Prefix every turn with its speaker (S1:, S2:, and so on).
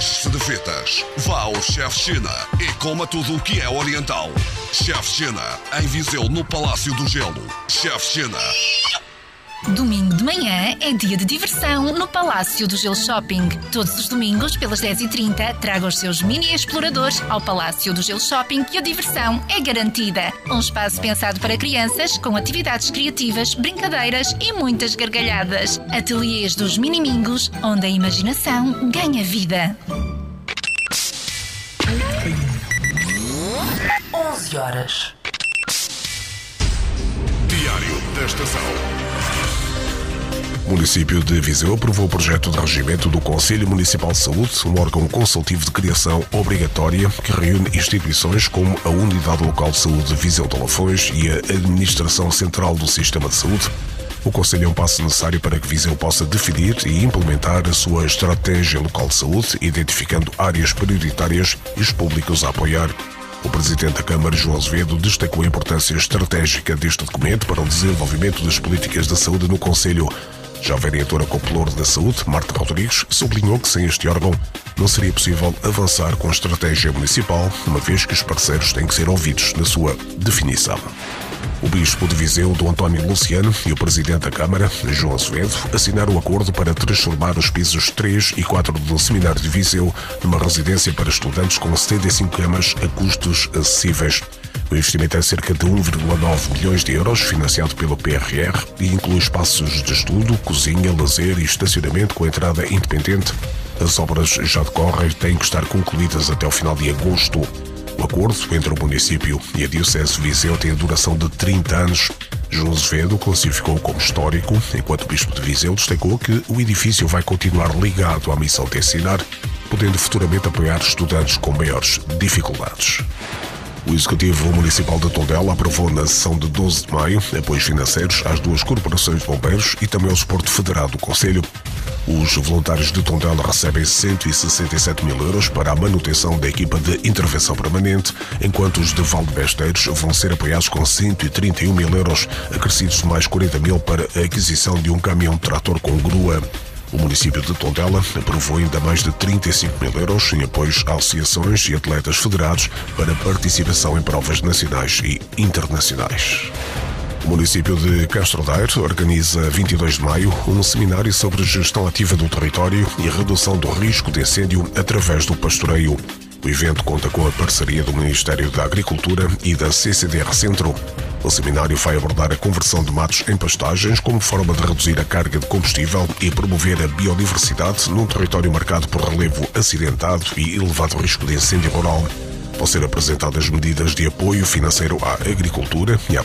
S1: Deixe-se de fitas. Vá ao Chef China e coma tudo o que é oriental. Chef China, em Viseu, no Palácio do Gelo. Chef China.
S2: Domingo de manhã é dia de diversão no Palácio do Gelo Shopping. Todos os domingos, pelas 10h30, traga os seus mini exploradores ao Palácio do Gelo Shopping, que a diversão é garantida. Um espaço pensado para crianças, com atividades criativas, brincadeiras e muitas gargalhadas. Ateliês dos Minimingos, onde a imaginação ganha vida. 11 horas.
S1: Diário da Estação.
S3: O município de Viseu aprovou o projeto de regimento do Conselho Municipal de Saúde, um órgão consultivo de criação obrigatória que reúne instituições como a Unidade Local de Saúde de Viseu de Lafões e a Administração Central do Sistema de Saúde. O Conselho é um passo necessário para que Viseu possa definir e implementar a sua estratégia local de saúde, identificando áreas prioritárias e os públicos a apoiar. O Presidente da Câmara, João Azevedo, destacou a importância estratégica deste documento para o desenvolvimento das políticas da saúde no Conselho. Já a vereadora com Pelouro da Saúde, Marta Rodrigues, sublinhou que sem este órgão não seria possível avançar com a estratégia municipal, uma vez que os parceiros têm que ser ouvidos na sua definição. O Bispo de Viseu, Dom António Luciano, e o Presidente da Câmara, João Azevedo, assinaram o acordo para transformar os pisos 3 e 4 do Seminário de Viseu numa residência para estudantes com 75 camas a custos acessíveis. O investimento é cerca de 1,9 milhões de euros, financiado pelo PRR, e inclui espaços de estudo, cozinha, lazer e estacionamento com entrada independente. As obras já decorrem e têm que estar concluídas até o final de agosto. O acordo entre o município e a Diocese de Viseu tem a duração de 30 anos. João Azevedo classificou como histórico, enquanto o Bispo de Viseu destacou que o edifício vai continuar ligado à missão de ensinar, podendo futuramente apoiar estudantes com maiores dificuldades. O Executivo Municipal de Tondela aprovou na sessão de 12 de maio apoios financeiros às duas corporações de bombeiros e também ao Desporto Federado do Concelho. Os voluntários de Tondela recebem 167 mil euros para a manutenção da equipa de intervenção permanente, enquanto os de Valdebesteiros vão ser apoiados com 131 mil euros, acrescidos de mais 40 mil para a aquisição de um caminhão-trator com grua. O município de Tondela aprovou ainda mais de 35 mil euros em apoios a associações e atletas federados para participação em provas nacionais e internacionais. O município de Castro Daire organiza, 22 de maio, um seminário sobre gestão ativa do território e redução do risco de incêndio através do pastoreio. O evento conta com a parceria do Ministério da Agricultura e da CCDR Centro. O seminário vai abordar a conversão de matos em pastagens como forma de reduzir a carga de combustível e promover a biodiversidade num território marcado por relevo acidentado e elevado risco de incêndio rural. Vão ser apresentadas medidas de apoio financeiro à agricultura e à